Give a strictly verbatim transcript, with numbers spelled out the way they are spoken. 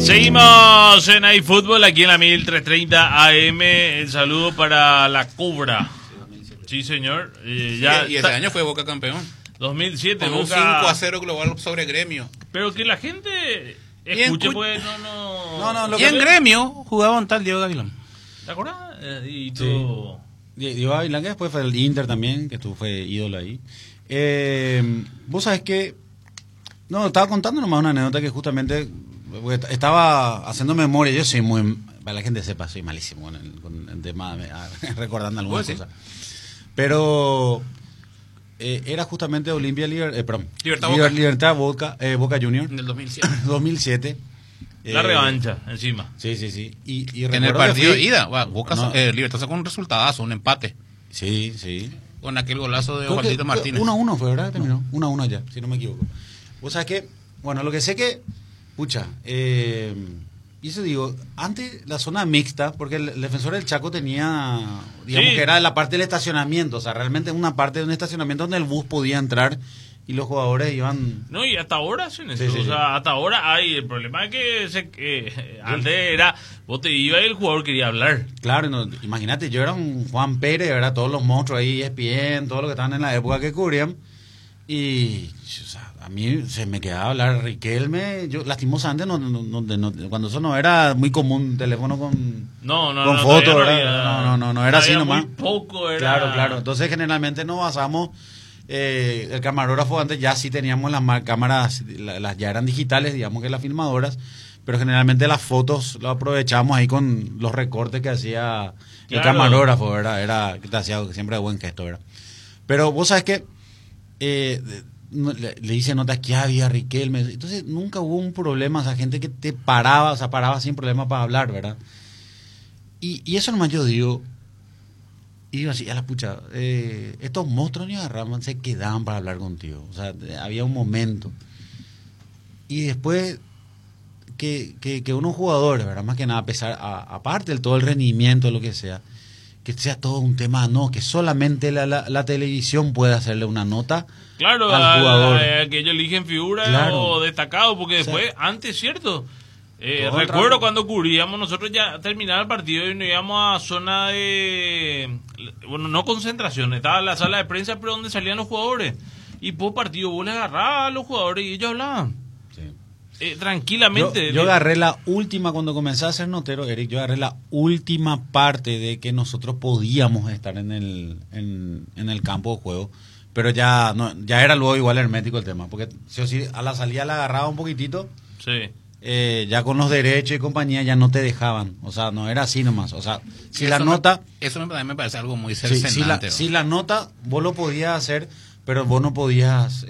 Seguimos en iFootball aquí en la mil trescientos treinta A M. El saludo para la Cobra. Sí, señor. Eh, ya y ese año fue Boca campeón. dos mil siete, con un Boca... cinco a cero global sobre Gremio. Pero que la gente escuche, pues no, no. No, no, lo y en Gremio jugaba un tal Diego Gavilán. ¿Te acuerdas? Eh, y todo. Sí. Diego Gavilán, que después fue el Inter también, que tú fue ídolo ahí. Eh, Vos sabés que. No, estaba contando nomás una anécdota que justamente. Estaba haciendo memoria. Yo soy muy. Para la gente sepa, soy malísimo con el, con el tema, recordando algunas cosas. Pero. Eh, era justamente Olimpia Liber, eh, perdón, Libertad, Liber, Boca. Libertad Boca, eh, Boca Junior. En el dos mil siete. dos mil siete. La eh, revancha, encima. Sí, sí, sí. Y, y en el partido de ida, wow, Boca, no, eh, Libertad sacó un resultadazo, un empate. Sí, sí. Con aquel golazo de Osvaldito Martínez. uno a uno fue, ¿verdad? Terminó. uno a uno ya, si no me equivoco. Vos sabés que, bueno, lo que sé que, pucha, eh, y eso digo, antes la zona mixta, porque el, el defensor del Chaco tenía, digamos sí. que era la parte del estacionamiento, o sea, realmente una parte de un estacionamiento donde el bus podía entrar y los jugadores iban... No, y hasta ahora hacen eso, sí, sí, o sea, sí. hasta ahora hay, el problema es que se, eh, antes era, vos te ibas y el jugador quería hablar. Claro, no, imagínate, yo era un Juan Pérez, ¿verdad? Todos los monstruos ahí, E S P N, todos los que estaban en la época que cubrían, y... O sea, a mí se me quedaba hablar Riquelme, yo lastimosamente no, no, no, no, cuando eso no era muy común, teléfono con, no, no, con no, foto, no, ¿verdad? Había, no, no, no, no era así nomás. Muy poco era... Claro, claro, entonces generalmente nos basamos, eh, el camarógrafo antes ya sí teníamos las mar- cámaras, la, las ya eran digitales, digamos que las filmadoras, pero generalmente las fotos lo aprovechamos ahí con los recortes que hacía el claro. camarógrafo, ¿verdad? Era, que te hacía siempre de buen gesto, ¿verdad? Pero vos sabes que eh, le, le hice nota que había Riquelme, entonces nunca hubo un problema, o sea, gente que te paraba, o sea, paraba sin problema para hablar, ¿verdad? Y, y eso nomás yo digo, y digo así, a la pucha, eh, estos monstruos ni agarraban, se quedaban para hablar contigo, o sea, había un momento. Y después, que, que, que unos jugadores, ¿verdad? Más que nada, a pesar, a, aparte de todo el rendimiento, lo que sea, que sea todo un tema, no, que solamente la, la, la televisión puede hacerle una nota claro, al jugador. A, a, que ellos eligen figuras claro. o destacados, porque después, o sea, antes, cierto, eh, recuerdo rato. Cuando cubríamos, nosotros ya terminaba el partido y nos íbamos a zona de, bueno, no concentración, estaba la sala de prensa, pero donde salían los jugadores, y por partido vos le agarrabas a los jugadores y ellos hablaban. Eh, tranquilamente. Yo, yo agarré la última, cuando comencé a ser notero, Eric, yo agarré la última parte de que nosotros podíamos estar en el, en, en el campo de juego, pero ya no, ya era luego igual hermético el tema, porque si o sí, a la salida la agarraba un poquitito, sí. eh, ya con los derechos y compañía ya no te dejaban, o sea, no era así nomás, o sea, si eso la me, nota... Eso me, me parece algo muy sí, cercenante. si, la, si la nota vos lo podías hacer, pero vos no podías...